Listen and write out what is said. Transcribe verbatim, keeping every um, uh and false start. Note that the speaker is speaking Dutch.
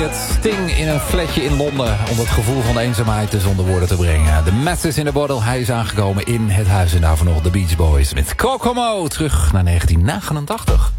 Het Sting in een flatje in Londen om het gevoel van eenzaamheid dus onder woorden te brengen. De Masters in the Bottle, hij is aangekomen in het huis en daarvoor nog de Beach Boys met Kokomo, terug naar negentien negenentachtig.